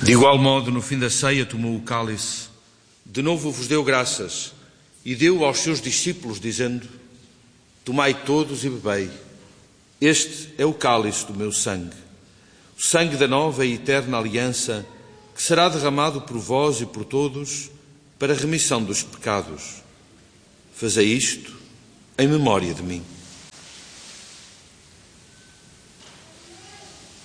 De igual modo, no fim da ceia, tomou o cálice, de novo vos deu graças e deu aos seus discípulos, dizendo: tomai todos e bebei. Este é o cálice do meu sangue, o sangue da nova e eterna aliança, que será derramado por vós e por todos para a remissão dos pecados. Fazei isto em memória de mim.